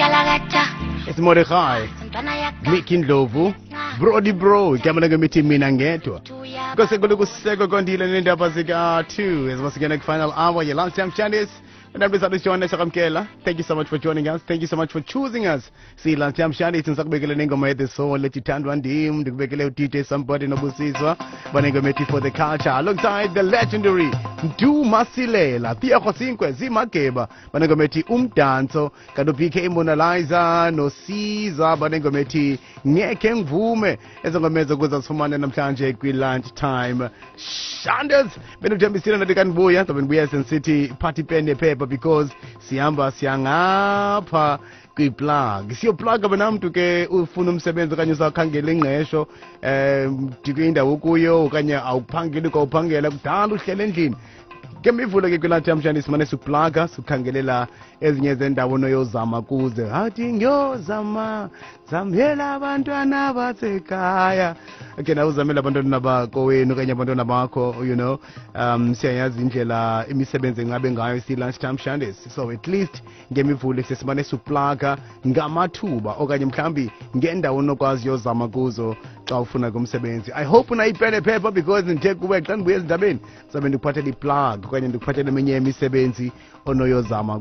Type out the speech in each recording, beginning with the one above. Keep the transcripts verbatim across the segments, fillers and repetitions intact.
It's Mordechai, Mickey Ndlovu, Brody Bro, Kamanaga Miti Minangeto. Because I go to Sego Gondila and Indapasiga two is once again a final hour, your lunch time Chinese. And I'm just joining us. Thank you so much for joining us. Thank you so much for choosing us. See, lunch time Chinese and Sakbekele Ningomete, so let you turn one dim, the Bekele Tite, somebody no Busiswa, Banegometi for the culture. Alongside the legendary Du Masile, La Tia Cosinque, Zimakeba, Banegometi Umdanso, Kadopike Monaliza, no Caesar, Banegometi, Nyeken Vume, as a Gomezo goes as Fuman and Amtanje, Queen lunch time. Shanders, Benutemi Sina de Ganboya, when we are in City, Party Penny Paper. Because siyamba siyangapha kwi-plug siyoplug abanamntu ke ufuna umsebenzi okanye usakhangela ingqesho um indawo ukuyo okanye awuphangeli kwawuphangela kudala uhlele endlini ke mivule ke kwilaa tamshani simane siplaga sikhangelela ezinye zendawo noyozama kuze athi ngiyozama zamhela abantwana basekhaya ke na uzamela abantwana bakho wenu okanye abantwana bakho you know um siyayazi indlela imisebenzi engabe ngayo si-lunch time shandes so at least ngemivule sesimane siplaga ngamathuba okanye mhlambi ngendawo onokwazi yozama kuzo xa ufuna kumsebenzi. I hope unayipene phepha because ndithe kuwe xa ndibuye ezindabeni sabe ndikuphathela iplug okanye ndikuphathela eminye imisebenzi onoyozama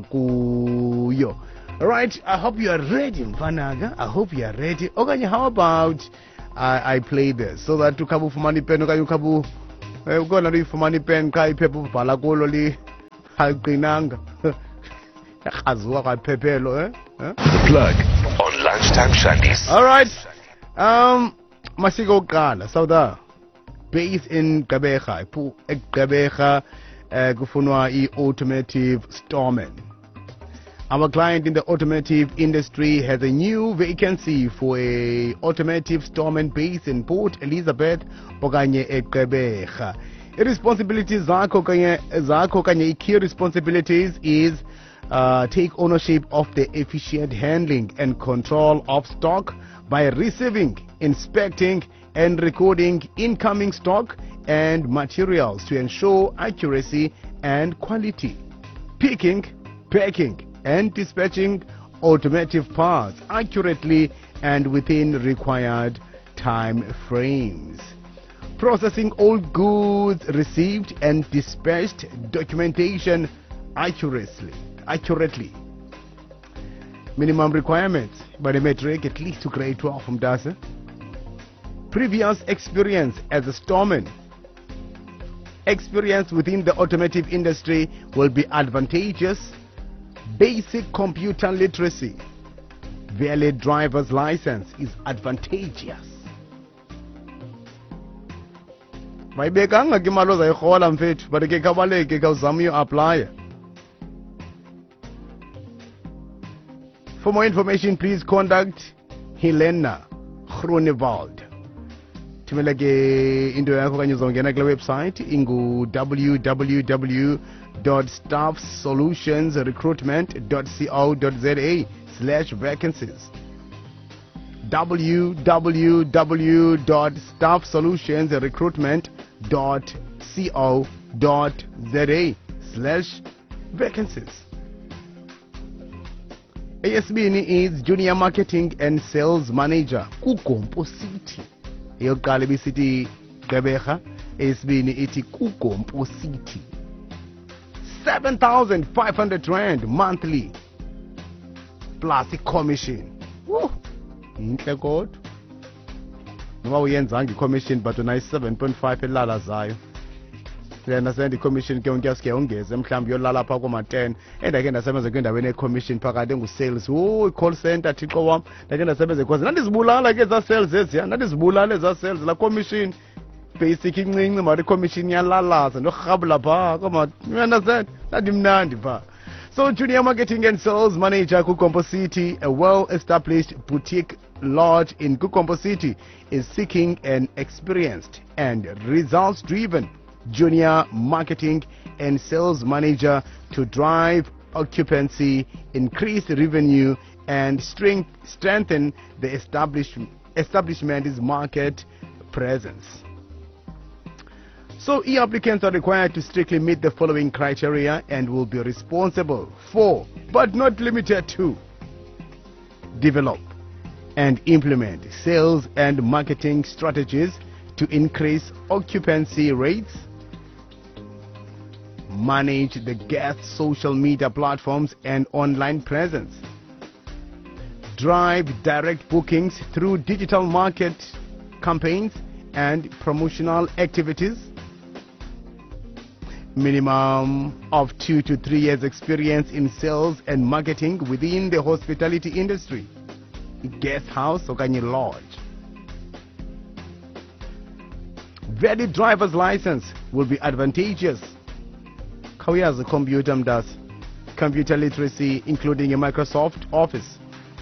kuyo. Alright, I hope you are ready mfanaga. I hope you are ready. Okanye how about I, I play this so that ukhabu ufumana ipen okanye ukhabu ukona lo ifumana ipen xa iphepha ubhala kulo li ayiqinanga yakhazwa kwaphephelo eh Plug on Lunchtime Shandies. Alright, um masiko oqala South based in Gqeberha ipu eGqeberha kufunwa i-automotive storeman. Our client in the automotive industry has a new vacancy for a automotive storeman based in Port Elizabeth okanye eGqeberha. Responsibilities zakho kanye zakho kanye key responsibilities is uh, take ownership of the efficient handling and control of stock by receiving, inspecting and recording incoming stock and materials to ensure accuracy and quality. Picking, packing and dispatching automotive parts accurately and within required time frames. Processing all goods received and dispatched documentation accurately. accurately. Minimum requirements by the metric at least to grade twelve from D A S. Previous experience as a storeman. Experience within the automotive industry will be advantageous. Basic computer literacy. Valid driver's license is advantageous. Mayibekanga ke imali ozayihola mfethu but ke kabaleke ka uzama uyo-aplya. For more information, please contact Helena Groenewald. Thumela ke into yakho kanye uzongena kule website ingu w w w dot staff solutions recruitment dot co dot z a slash vacancies. w w w dot staff solutions recruitment dot co dot z a slash vacancies. A S B N is Junior Marketing and Sales Manager kuGompo City. Eyoqala ibisithi Gqeberha, A S B N ithi kuGompo City. seven thousand five hundred rand monthly plus commission. Woo! Inhle kodwa. Noma uyenzanga i-commission but una seven point five elala zayo. Yena send i-commission ke ngiyasike ongeze mhlawumbe yolala pha kuma ten endake ndasebenza kwindaweni e-commission phakathi engu-sales oh i-call center thixo wam ndake ndasebenza because ndandizibulala ke za-sales eziya ndandizibulala eza-sales la commission basic incinci mari i-commission yalalaza ndokurhabula pha koma you understand ndandimnandi pha. So Junior Marketing and Sales Manager kuGompo City, a well-established boutique lodge in Kukombo City, is seeking an experienced and results-driven Junior Marketing and Sales Manager to drive occupancy, increase revenue, and strength, strengthen the establishment, establishment's market presence. So e-applicants are required to strictly meet the following criteria and will be responsible for, but not limited to, develop and implement sales and marketing strategies to increase occupancy rates, manage the guest social media platforms and online presence, drive direct bookings through digital market campaigns and promotional activities, minimum of two to three years experience in sales and marketing within the hospitality industry, guest house okanye lodge. Valid driver's license will be advantageous. Kawiyazi computer mdas, computer literacy including a Microsoft Office.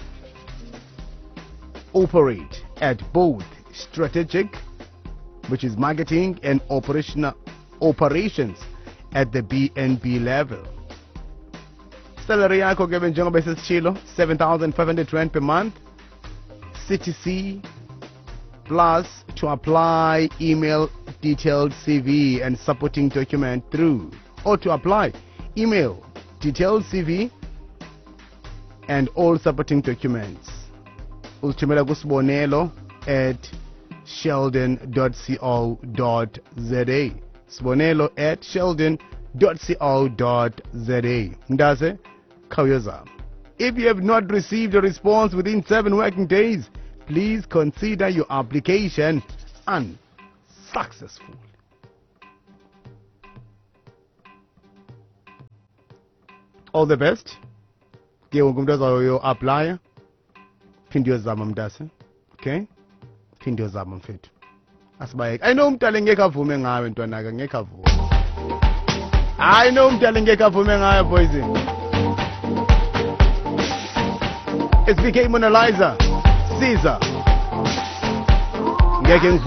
Operate at both strategic, which is marketing, and operational operations at the B and B level. Salary yakho ke njengoba sesishilo seven thousand five hundred rand per month. C T C plus to apply, email detailed C V and supporting document through, or to apply, email detailed C V and all supporting documents. Ultimela kusibonelo at sheldon dot co dot za. Sibonelo at sheldon dot co dot za. Ndaze Kawiyazi. If you have not received a response within seven working days, please consider your application unsuccessful. All the best. Ke wonke umuntu ozayo apply. Phinde uyozama mntase. Okay? Phinde uyozama mfethu. Asibayeke. I know umntale ngeke avume ngawe ntwana ke ngeke avume. I know umntale ngeke avume ngawe poison. It's became Mona Lisa, Caesar. Ngeke